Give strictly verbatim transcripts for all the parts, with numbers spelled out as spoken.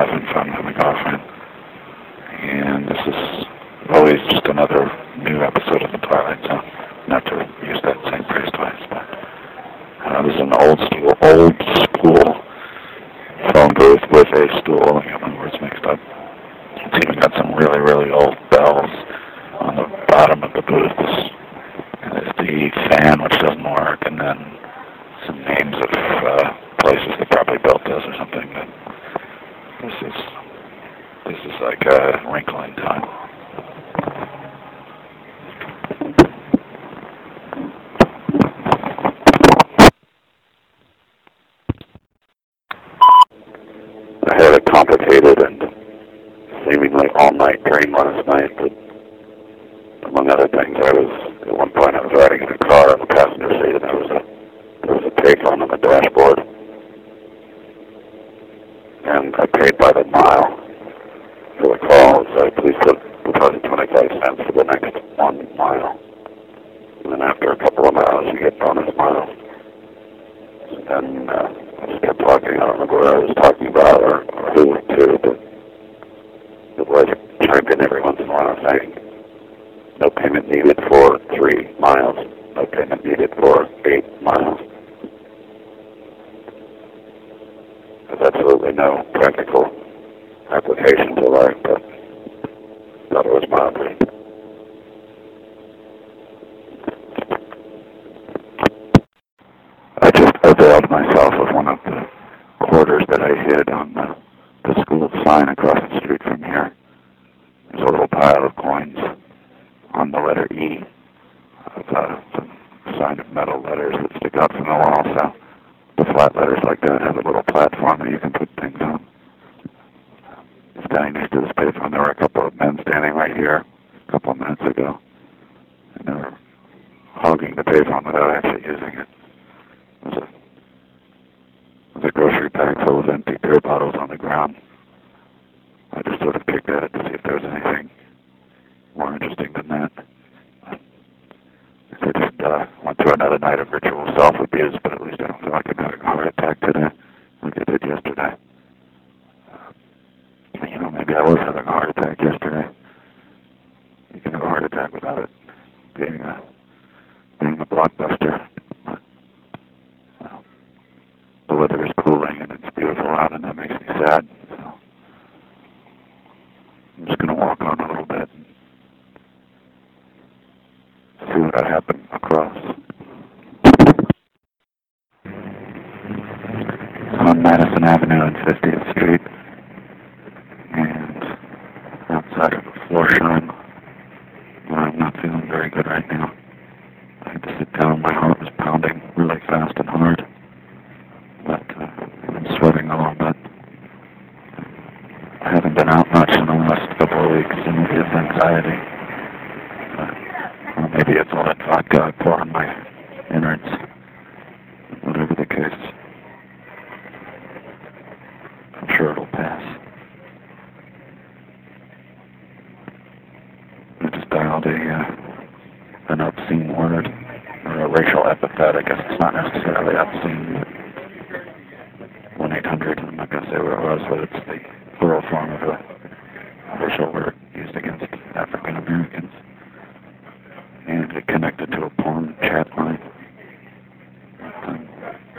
having fun with my girlfriend. And this is always just another new episode of The Twilight Zone. Not to use that same phrase twice, but uh, this is an old school, old school phone booth with a stool. I got my words mixed up. It's even got some really, really old bells on the bottom of the booth. There's the fan, which doesn't work, and then some names of uh, places that probably built this or something. But this is this is like a wrinkle in time. I had a complicated and seemingly all-night dream last night, but among other things, I was, at one point I was riding in a car in the passenger seat, and there was a, there was a payphone on the dashboard, and I paid by the mile for the call, so please put deposit twenty-five cents for the next one mile, and then after a couple of miles, you get bonus miles, and uh, I just kept talking. I don't remember what I was talking about or, or who to, but the voice chimed in every once in a while saying, no payment needed for three miles. No payment needed for eight miles. There's absolutely no practical application to life, but thought it was mildly. I just availed myself of one of the quarters that I hid on the, the school sign across the street from here. There's a little pile of coins on the letter E of uh, some sign of metal letters that stick out from the wall, so the flat letters like that have a little platform that you can put things on. Standing next to this payphone, there were a couple of men standing right here a couple of minutes ago, and they were hogging the payphone without actually using it. There was a, there was a grocery bag full of empty beer bottles on the ground. I just sort of kicked at it to see if there was anything more interesting than that. I just uh, went through another night of ritual self-abuse, but at least I don't feel like I'm having a heart attack today, like I did yesterday. Uh, you know, maybe I was having a heart attack yesterday. You can have a heart attack without it being a, being a blockbuster. But, well, the weather is cooling and it's beautiful out, and that makes me sad. So I'm just going to walk on a little bit and see what I happen across. On Madison Avenue and fiftieth Street, and outside of Florsheim, where I'm not feeling very good right now. I had to sit down. My heart was pounding really fast and hard, but uh, I'm sweating a little bit. I haven't been out much in the last couple of weeks, and maybe it's anxiety. Uh, or maybe it's all that vodka I pour on my innards. Whatever the case, I'm sure it'll pass. I just dialed a, uh, an obscene word, or a racial epithet. I guess it's not necessarily obscene, but one eight hundred, I'm not going to say what it was, but it's the plural form of a racial word used against African Americans. And it connected to a porn chat line. Um,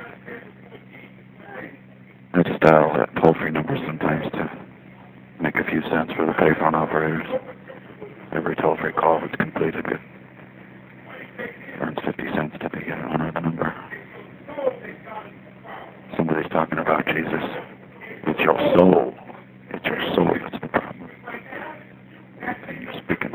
I just dial that toll-free number sometimes to make a few cents for the payphone operators. Every toll-free call that's completed earns fifty cents to the owner of the number. Somebody's talking about Jesus. It's your soul. It's your soul that's the problem. And you're speaking.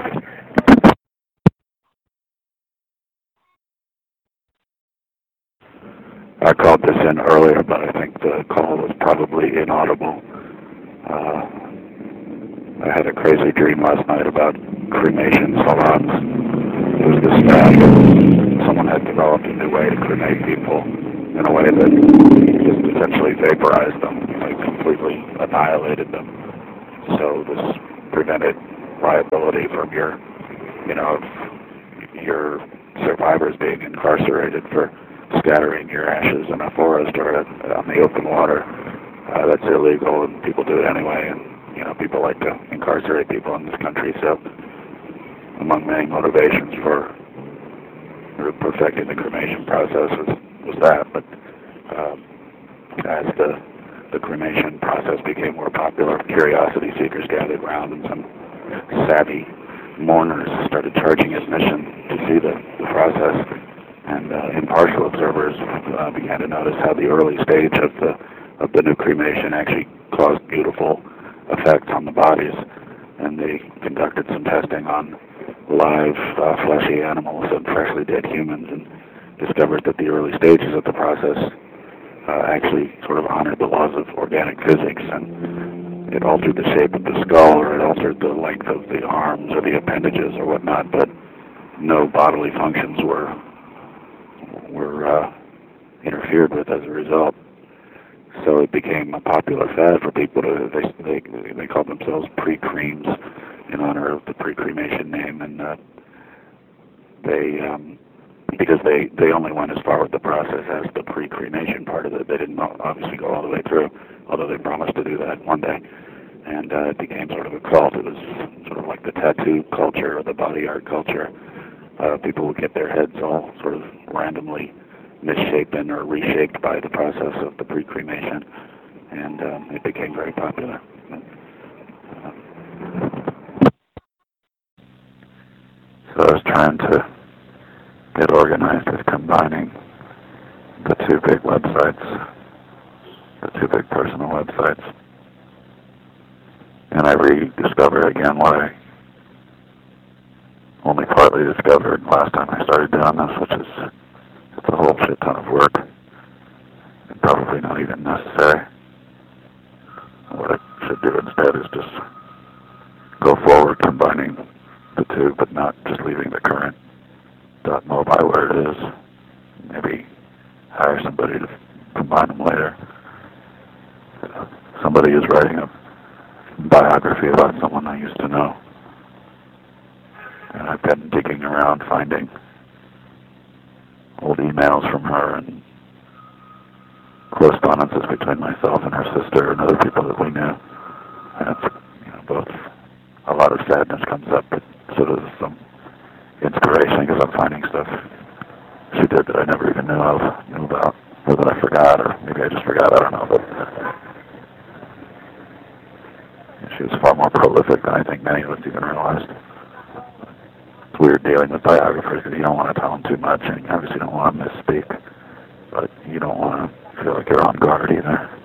I called this in earlier, but I think the call was probably inaudible. Uh, I had a crazy dream last night about cremation salons. It was this fad that someone had developed a new way to cremate people in a way that just essentially vaporized them, like completely annihilated them. So this prevented liability from your, you know, your survivors being incarcerated for scattering your ashes in a forest or on the open water. uh, that's illegal, and people do it anyway. And you know, people like to incarcerate people in this country. So, among many motivations for perfecting the cremation process was was that. But um, as the the cremation process became more popular, curiosity seekers gathered around, and some savvy mourners started charging admission to see the, the process. And uh, impartial observers uh, began to notice how the early stage of the of the new cremation actually caused beautiful effects on the bodies. And they conducted some testing on live uh, fleshy animals and freshly dead humans, and discovered that the early stages of the process uh, actually sort of honored the laws of organic physics, and it altered the shape of the skull, or it altered the length of the arms or the appendages or whatnot, but no bodily functions were were uh, interfered with as a result. So it became a popular fad for people to, they they, they called themselves pre-creams in honor of the pre-cremation name, and uh, they, um, because they, they only went as far with the process as the pre-cremation part of it. They didn't obviously go all the way through, although they promised to do that one day. And uh, it became sort of a cult. It was sort of like the tattoo culture or the body art culture. Uh, people would get their heads all sort of randomly misshapen or reshaped by the process of the pre-cremation, and um, it became very popular. Uh, so I was trying to get organized with combining the two big websites, the two big personal websites, and I rediscovered again what I only partly discovered last time I started doing this, which is it's a whole shit ton of work, and probably not even necessary. What I should do instead is just go forward combining the two, but not just leaving the current .mobile where it is. Maybe hire somebody to combine them later. Uh, somebody is writing a biography about someone I used to know, and I've been digging around finding old emails from her and correspondences between myself and her sister and other people that we knew. And it's, you know, both a lot of sadness comes up, but sort of some inspiration, because I'm finding stuff she did that I never even knew of, knew about, or that I forgot, or maybe I just forgot, I don't know. But she was far more prolific than I think many of us even realized. It's weird dealing with biographers because you don't want to tell them too much, and you obviously don't want to misspeak, but you don't want to feel like you're on guard either.